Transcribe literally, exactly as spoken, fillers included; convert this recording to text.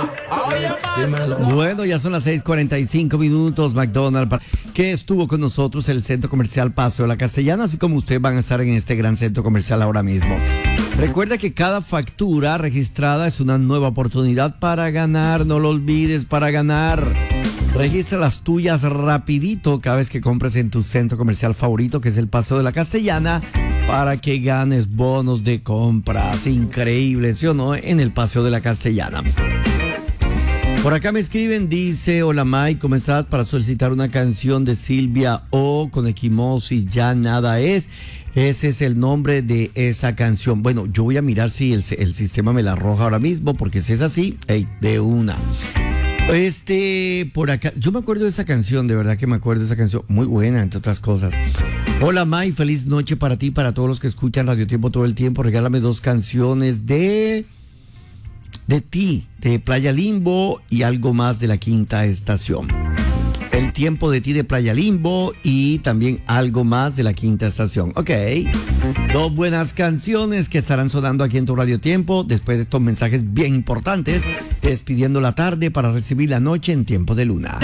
Dímelo. Bueno, ya son las seis cuarenta y cinco minutos, McDonald's, que estuvo con nosotros el Centro Comercial Paseo de la Castellana, así como ustedes van a estar en este gran centro comercial ahora mismo. Recuerda que cada factura registrada es una nueva oportunidad para ganar, no lo olvides, para ganar. Registra las tuyas rapidito cada vez que compres en tu centro comercial favorito, que es el Paseo de la Castellana, para que ganes bonos de compras. Increíble, ¿sí o no? En el Paseo de la Castellana. Por acá me escriben, dice: hola Mike, ¿cómo estás? Para solicitar una canción de Silvia O con Equimosis, Ya Nada Es. Ese es el nombre de esa canción. Bueno, yo voy a mirar si el, el sistema me la arroja ahora mismo, porque si es así, hey, de una. Este, por acá, yo me acuerdo de esa canción, de verdad que me acuerdo de esa canción, muy buena, entre otras cosas. Hola May, feliz noche para ti, para todos los que escuchan Radio Tiempo todo el tiempo. Regálame dos canciones de de ti, de Playa Limbo y algo más de la Quinta Estación. El tiempo de ti de Playa Limbo y también algo más de la Quinta Estación. Ok, dos buenas canciones que estarán sonando aquí en tu Radio Tiempo después de estos mensajes bien importantes, despidiendo la tarde para recibir la noche en Tiempo de Luna.